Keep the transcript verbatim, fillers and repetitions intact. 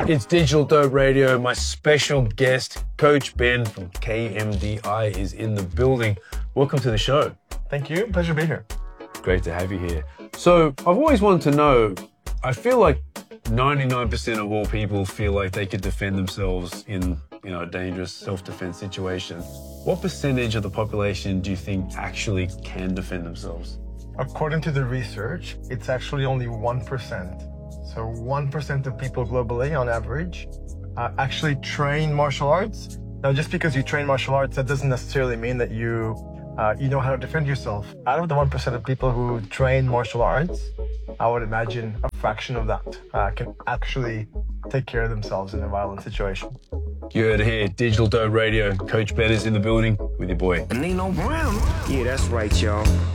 It's Digital Dope Radio. My special guest, Coach Ben from K M D I, is in the building. Welcome to the show. Thank you. Pleasure to be here. Great to have you here. So I've always wanted to know, I feel like ninety-nine percent of all people feel like they could defend themselves in, you know, a dangerous self-defense situation. What percentage of the population do you think actually can defend themselves? According to the research, it's actually only one percent. So one percent of people globally, on average, uh, actually train martial arts. Now, just because you train martial arts, that doesn't necessarily mean that you uh, you know how to defend yourself. Out of the one percent of people who train martial arts, I would imagine a fraction of that uh, can actually take care of themselves in a violent situation. You heard it here, Digital Dope Radio. Coach Ben is in the building with your boy. Nino Brown. Yeah, that's right, y'all.